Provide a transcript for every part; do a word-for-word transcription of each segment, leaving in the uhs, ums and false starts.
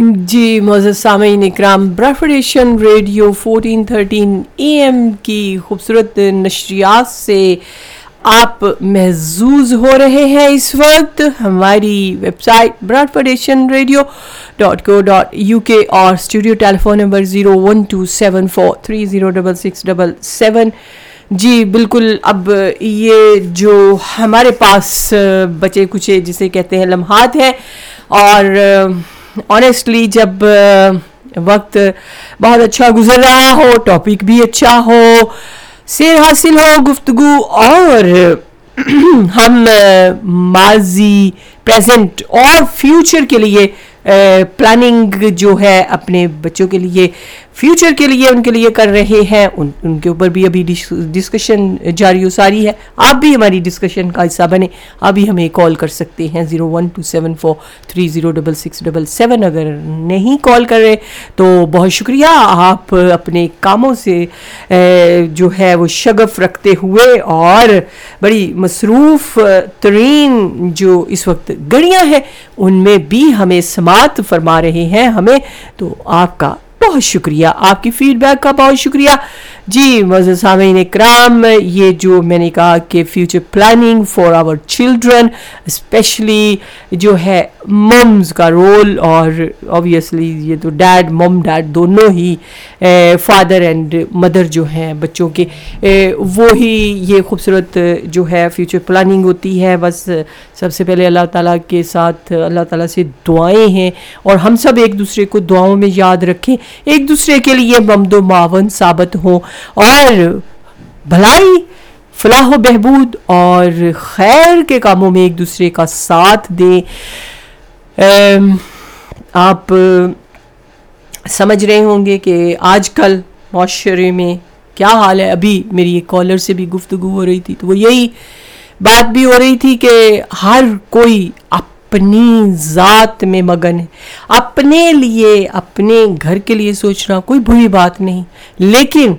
جی معزز سامعین اکرام، برافڈیشن radio fourteen thirteen A M کی خوبصورت نشریات سے آپ محظوظ ہو رہے ہیں اس وقت. ہماری ویب سائٹ براڈفڈیشن ریڈیو ڈاٹ کو ڈاٹ یو کے اور studio tele phone number zero one to seven four three zero double six double seven. جی بالکل، اب یہ جو ہمارے پاس بچے کچے جسے کہتے ہیں لمحات ہیں، اور آنیسٹلی جب وقت بہت اچھا گزر رہا ہو، ٹاپک بھی اچھا ہو، سیر حاصل ہو گفتگو، اور ہم ماضی، پریزنٹ اور فیوچر کے لیے پلاننگ جو ہے اپنے بچوں کے لیے، فیوچر کے لیے ان کے لیے کر رہے ہیں، ان ان کے اوپر بھی ابھی ڈسکشن جاری و ساری ہے. آپ بھی ہماری ڈسکشن کا حصہ بنے، آپ بھی ہمیں کال کر سکتے ہیں zero one to seven four three zero double six double seven. اگر نہیں کال کر رہے تو بہت شکریہ، آپ اپنے کاموں سے جو ہے وہ شغف رکھتے ہوئے اور بڑی مصروف ترین جو اس وقت گھڑیاں ہیں ان میں بھی ہمیں سماعت فرما رہے ہیں ہمیں، تو آپ کا بہت شکریہ، آپ کی فیڈ بیک کا بہت شکریہ. جی معزز سامعین اکرام، یہ جو میں نے کہا کہ future planning for our children, especially جو ہے ممز کا رول، اور آبویسلی یہ تو ڈیڈ مم ڈیڈ دونوں ہی فادر اینڈ مدر جو ہیں بچوں کے، وہی یہ خوبصورت جو ہے فیوچر پلاننگ ہوتی ہے. بس سب سے پہلے اللہ تعالیٰ کے ساتھ اللہ تعالیٰ سے دعائیں ہیں، اور ہم سب ایک دوسرے کو دعاؤں میں یاد رکھیں، ایک دوسرے کے لیے ممد و معاون ثابت ہوں، اور بھلائی، فلاح و بہبود اور خیر کے کاموں میں ایک دوسرے کا ساتھ دیں. آپ سمجھ رہے ہوں گے کہ آج کل معاشرے میں کیا حال ہے. ابھی میری ایک کالر سے بھی گفتگو ہو رہی تھی، تو وہ یہی بات بھی ہو رہی تھی کہ ہر کوئی اپنی ذات میں مگن ہے. اپنے لیے، اپنے گھر کے لیے سوچنا کوئی بری بات نہیں، لیکن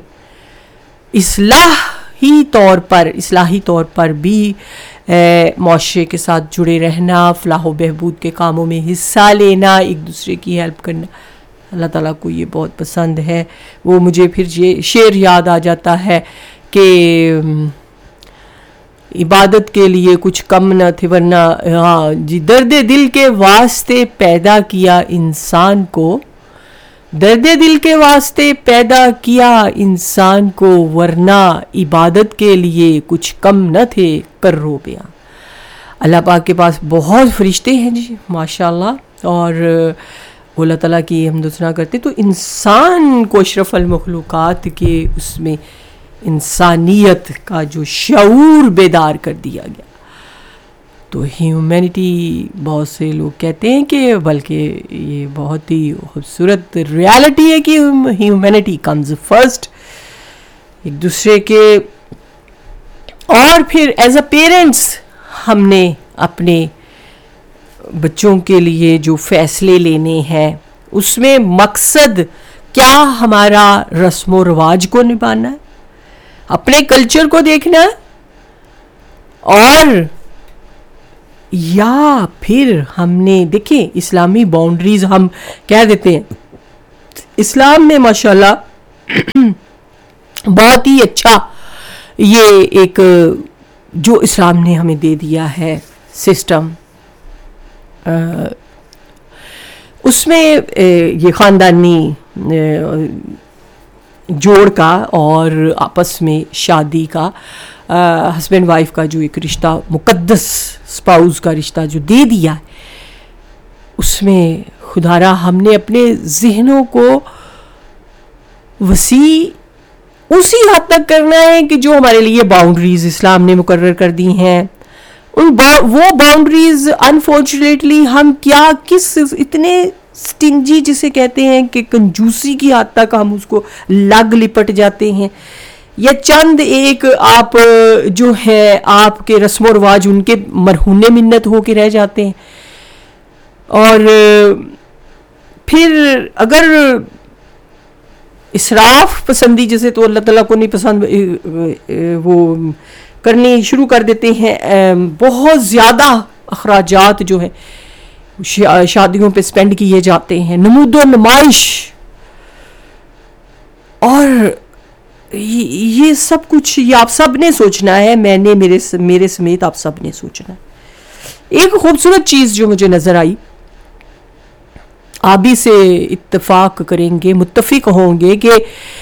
اصلاحی طور پر اصلاحی طور پر بھی معاشرے کے ساتھ جڑے رہنا، فلاح و بہبود کے کاموں میں حصہ لینا، ایک دوسرے کی ہیلپ کرنا، اللہ تعالیٰ کو یہ بہت پسند ہے. وہ مجھے پھر یہ شعر یاد آ جاتا ہے کہ عبادت کے لیے کچھ کم نہ تھے، ورنہ ہاں جی درد دل کے واسطے پیدا کیا انسان کو، درد دل کے واسطے پیدا کیا انسان کو، ورنہ عبادت کے لیے کچھ کم نہ تھے کرو بیاں. اللہ پاک کے پاس بہت فرشتے ہیں جی ماشاء اللہ، اور اللہ تعالیٰ کی حمد و ثنا کرتے، تو انسان کو اشرف المخلوقات کے اس میں انسانیت کا جو شعور بیدار کر دیا گیا. تو ہیومینٹی، بہت سے لوگ کہتے ہیں کہ بلکہ یہ بہت ہی خوبصورت ریالٹی ہے کہ ہیومینٹی کمز فرسٹ، ایک دوسرے کے. اور پھر ایز اے پیرنٹس ہم نے اپنے بچوں کے لیے جو فیصلے لینے ہیں اس میں مقصد کیا، ہمارا رسم و رواج کو نبھانا ہے، اپنے کلچر کو دیکھنا ہے، اور یا پھر ہم نے دیکھیں اسلامی باؤنڈریز ہم کہہ دیتے ہیں. اسلام میں ماشاءاللہ بہت ہی اچھا یہ ایک جو اسلام نے ہمیں دے دیا ہے سسٹم، اس میں یہ خاندانی جوڑ کا اور آپس میں شادی کا، ہسبینڈ وائف کا جو ایک رشتہ، مقدس اسپاؤز کا رشتہ جو دے دیا ہے، اس میں خدا را ہم نے اپنے ذہنوں کو وسیع اسی حد تک کرنا ہے کہ جو ہمارے لیے باؤنڈریز اسلام نے مقرر کر دی ہیں، ان با وہ باؤنڈریز انفارچونیٹلی ہم کیا کس اتنے سٹنجی جسے کہتے ہیں کہ کنجوسی کی حد تک ہم اس کو لگ لپٹ جاتے ہیں، یا چند ایک آپ جو ہے آپ کے رسم و رواج ان کے مرہون منت ہو کے رہ جاتے ہیں. اور پھر اگر اسراف پسندی جیسے تو اللہ تعالیٰ کو نہیں پسند، وہ کرنی شروع کر دیتے ہیں، بہت زیادہ اخراجات جو ہیں شادیوں پہ اسپینڈ کیے جاتے ہیں، نمود و نمائش، اور یہ سب کچھ یہ آپ سب نے سوچنا ہے، میں نے میرے میرے سمیت آپ سب نے سوچنا ہے۔ ایک خوبصورت چیز جو مجھے نظر آئی، آپ بھی سے اتفاق کریں گے، متفق ہوں گے کہ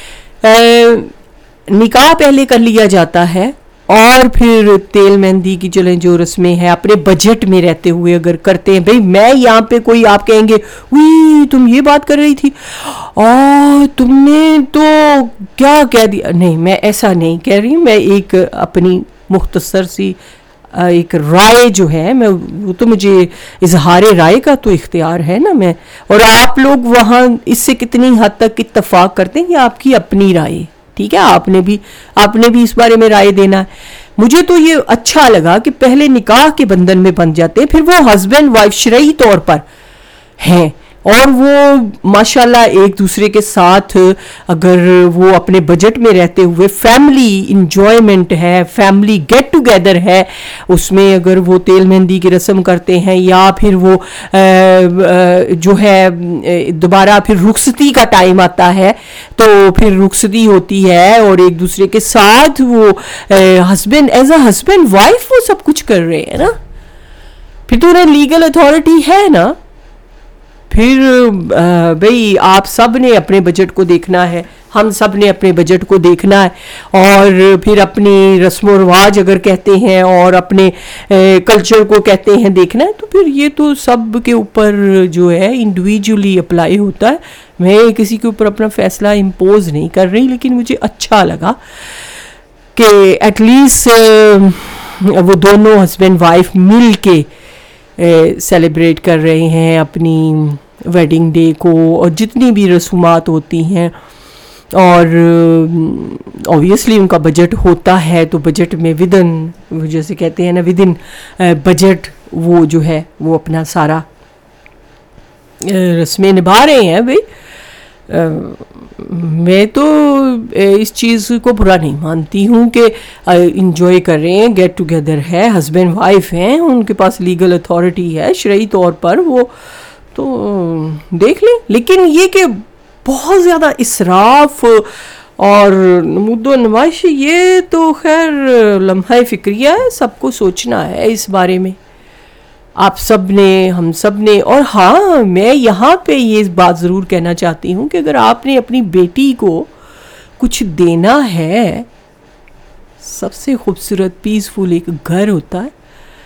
نکاح پہلے کر لیا جاتا ہے اور پھر تیل مہندی کی چلیں جو رسمیں ہیں اپنے بجٹ میں رہتے ہوئے اگر کرتے ہیں، بھئی میں یہاں پہ کوئی آپ کہیں گے وی تم یہ بات کر رہی تھی اور تم نے تو کیا کہہ دیا، نہیں میں ایسا نہیں کہہ رہی، میں ایک اپنی مختصر سی ایک رائے جو ہے، میں وہ تو مجھے اظہار رائے کا تو اختیار ہے نا، میں اور آپ لوگ وہاں اس سے کتنی حد تک اتفاق کرتے ہیں کہ آپ کی اپنی رائے، ٹھیک ہے، آپ نے بھی آپ نے بھی اس بارے میں رائے دینا ہے۔ مجھے تو یہ اچھا لگا کہ پہلے نکاح کے بندھن میں بن جاتے ہیں، پھر وہ ہسبینڈ وائف شرعی طور پر ہیں اور وہ ماشاءاللہ ایک دوسرے کے ساتھ اگر وہ اپنے بجٹ میں رہتے ہوئے فیملی انجوائمنٹ ہے، فیملی گیٹ ٹوگیدر ہے، اس میں اگر وہ تیل مہندی کی رسم کرتے ہیں یا پھر وہ جو ہے دوبارہ پھر رخصتی کا ٹائم آتا ہے تو پھر رخصتی ہوتی ہے اور ایک دوسرے کے ساتھ وہ husband as a husband wife وہ سب کچھ کر رہے ہیں نا، پھر تو انہیں لیگل اتھارٹی ہے نا، پھر بھئی آپ سب نے اپنے بجٹ کو دیکھنا ہے، ہم سب نے اپنے بجٹ کو دیکھنا ہے اور پھر اپنی رسم و رواج اگر کہتے ہیں اور اپنے کلچر کو کہتے ہیں دیکھنا ہے، تو پھر یہ تو سب کے اوپر جو ہے انڈیویجولی اپلائی ہوتا ہے۔ میں کسی کے اوپر اپنا فیصلہ امپوز نہیں کر رہی، لیکن مجھے اچھا لگا کہ ایٹ لیسٹ وہ دونوں ہسبینڈ وائف مل کے سیلیبریٹ کر رہے ہیں اپنی ویڈنگ ڈے کو، اور جتنی بھی رسومات ہوتی ہیں، اور اوبیسلی ان کا بجٹ ہوتا ہے تو بجٹ میں ودن جیسے کہتے ہیں نا ودن بجٹ وہ جو ہے وہ اپنا سارا رسمیں نبھا رہے ہیں۔ بھائی میں تو اس چیز کو برا نہیں مانتی ہوں کہ انجوائے کر رہے ہیں، گیٹ ٹوگیدر ہے، ہسبینڈ وائف ہیں، ان کے پاس لیگل اتھارٹی ہے شرعی طور پر، وہ تو دیکھ لیں، لیکن یہ کہ بہت زیادہ اسراف اور نمود و نمائش، یہ تو خیر لمحہ فکریہ ہے، سب کو سوچنا ہے اس بارے میں، آپ سب نے، ہم سب نے۔ اور ہاں میں یہاں پہ یہ بات ضرور کہنا چاہتی ہوں کہ اگر آپ نے اپنی بیٹی کو کچھ دینا ہے، سب سے خوبصورت پیسفل ایک گھر ہوتا ہے،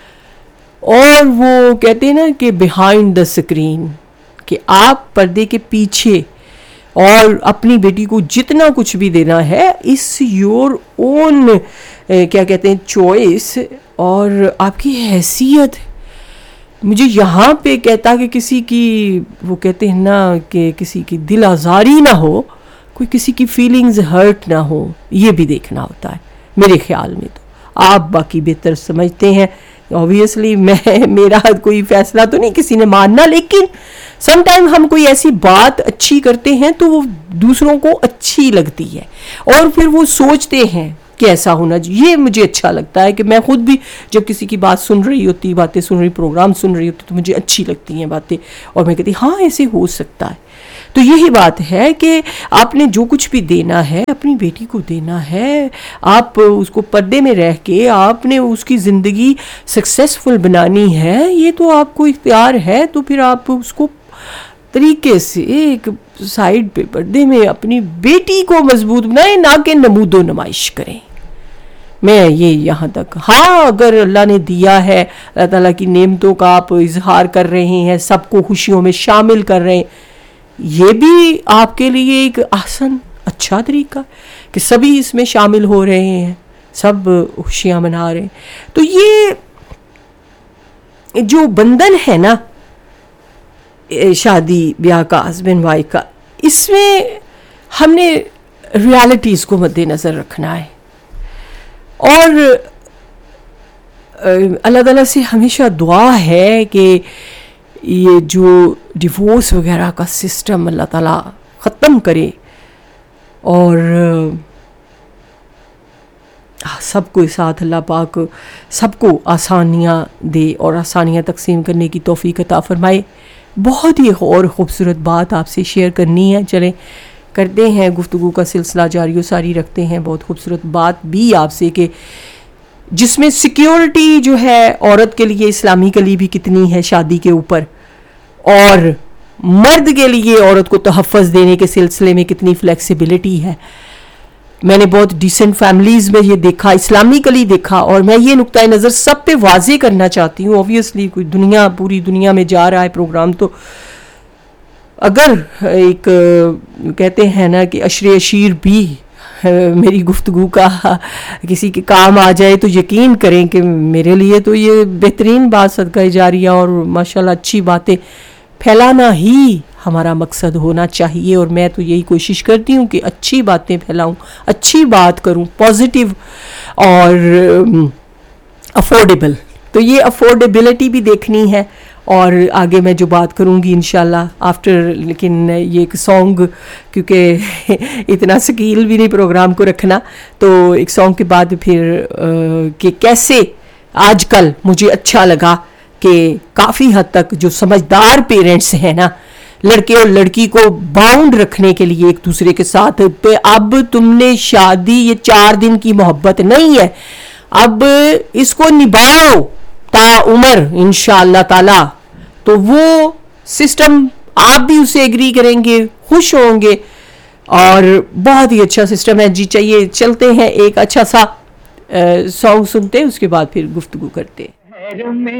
اور وہ کہتے ہیں نا کہ بیہائنڈ دا اسکرین، کہ آپ پردے کے پیچھے اور اپنی بیٹی کو جتنا کچھ بھی دینا ہے اس یور اون کیا کہتے ہیں چوائس اور آپ کی حیثیت۔ مجھے یہاں پہ کہتا کہ کسی کی وہ کہتے ہیں نا کہ کسی کی دل آزاری نہ ہو، کوئی کسی کی فیلنگز ہرٹ نہ ہو، یہ بھی دیکھنا ہوتا ہے میرے خیال میں۔ تو آپ باقی بہتر سمجھتے ہیں، اوبیسلی میں میرا کوئی فیصلہ تو نہیں کسی نے ماننا، لیکن سم ٹائم ہم کوئی ایسی بات اچھی کرتے ہیں تو وہ دوسروں کو اچھی لگتی ہے اور پھر وہ سوچتے ہیں کہ ایسا ہونا چاہیے۔ یہ مجھے اچھا لگتا ہے کہ میں خود بھی جب کسی کی بات سن رہی ہوتی، باتیں سن رہی، پروگرام سن رہی ہوتی، تو مجھے اچھی لگتی ہیں باتیں اور میں کہتی ہاں ایسے ہو سکتا ہے۔ تو یہی بات ہے کہ آپ نے جو کچھ بھی دینا ہے اپنی بیٹی کو دینا ہے، آپ اس کو پردے میں رہ کے آپ نے اس کی زندگی سکسیسفل بنانی ہے، یہ تو آپ کو اختیار ہے، تو پھر آپ اس کو طریقے سے ایک سائڈ پہ پردے میں اپنی بیٹی کو مضبوط بنائیں، نہ کہ نمود و نمائش کریں۔ میں یہ یہاں تک، ہاں اگر اللہ نے دیا ہے، اللہ تعالیٰ کی نعمتوں کا آپ اظہار کر رہے ہیں، سب کو خوشیوں میں شامل کر رہے ہیں، یہ بھی آپ کے لیے ایک آسان اچھا طریقہ کہ سبھی اس میں شامل ہو رہے ہیں، سب خوشیاں منا رہے ہیں۔ تو یہ جو بندھن ہے نا شادی بیاہ کا، ہسبینڈ وائف کا، اس میں ہم نے ریالٹیز کو مد نظر رکھنا ہے اور اللہ تعالیٰ سے ہمیشہ دعا ہے کہ یہ جو ڈیورس وغیرہ کا سسٹم اللہ تعالیٰ ختم کرے اور سب کو ساتھ اللہ پاک سب کو آسانیاں دے اور آسانیاں تقسیم کرنے کی توفیق عطا فرمائے. بہت ہی اور خوبصورت بات آپ سے شیئر کرنی ہے. چلیں کرتے ہیں گفتگو کا سلسلہ جاری و ساری رکھتے ہیں. بہت خوبصورت بات بھی آپ سے کہ جس میں سیکیورٹی جو ہے عورت کے لیے اسلامکلی بھی کتنی ہے شادی کے اوپر, اور مرد کے لیے عورت کو تحفظ دینے کے سلسلے میں کتنی فلیکسیبلٹی ہے. میں نے بہت ڈیسنٹ فیملیز میں یہ دیکھا, اسلامکلی دیکھا, اور میں یہ نقطۂ نظر سب پہ واضح کرنا چاہتی ہوں. اوبویسلی کوئی دنیا پوری دنیا میں جا رہا ہے پروگرام, تو اگر ایک کہتے ہیں نا کہ عشر عشیر بھی میری گفتگو کا کسی کے کام آ جائے تو یقین کریں کہ میرے لیے تو یہ بہترین بات صدقہ جاریہ اور ماشاءاللہ اچھی باتیں پھیلانا ہی ہمارا مقصد ہونا چاہیے. اور میں تو یہی کوشش کرتی ہوں کہ اچھی باتیں پھیلاؤں, اچھی بات کروں, پازیٹیو اور افورڈیبل. تو یہ افورڈیبلٹی بھی دیکھنی ہے. اور آگے میں جو بات کروں گی انشاءاللہ آفٹر, لیکن یہ ایک سانگ, کیونکہ اتنا سکیل بھی نہیں پروگرام کو رکھنا, تو ایک سانگ کے بعد پھر کہ کیسے آج کل مجھے اچھا لگا کہ کافی حد تک جو سمجھدار پیرنٹس ہیں نا, لڑکے اور لڑکی کو باؤنڈ رکھنے کے لیے ایک دوسرے کے ساتھ, پہ اب تم نے شادی یہ چار دن کی محبت نہیں ہے, اب اس کو نبھاؤ تا عمر انشاءاللہ تعالی. تو وہ سسٹم آپ بھی اسے ایگری کریں گے, خوش ہوں گے, اور بہت ہی اچھا سسٹم ہے. جی چاہیے چلتے ہیں ایک اچھا سا سانگ سنتے, اس کے بعد پھر گفتگو کرتے ہیں.